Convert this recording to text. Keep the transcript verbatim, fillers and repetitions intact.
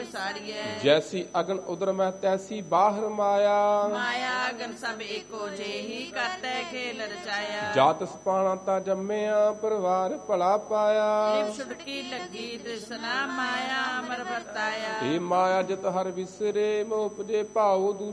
ਸਾਰੀਐ। ਜੈਸੀ ਅਗਨ ਉਦਰ ਮੈਂ ਤੈਸੀ ਬਾਹਰ ਮਾਇਆ, ਮਾਇਆ ਅਗਨ ਸਭ ਏਕੋ ਜਿਹੀ ਕਰਤੈ ਖੇਲ ਰਚਾਇਆ। ਜਾਤ ਸਪਾਣਾ ਤਾਂ ਜੰਮਿਆ ਪਰਿਵਾਰ ਭਲਾ ਪਾਇਆ, ਲਿਵ ਛੁਟਕੀ ਲੱਗੀ ਤ੍ਰਿਸ਼ਨਾ ਮਾਇਆ ਅਮਰ ਵਰਤਾਇਆ। ਏ ਮਾਇਆ ਜਿਤ ਹਰ ਵਿਸਰੇ ਮੋਹ ਉਪਜੇ ਭਾਉ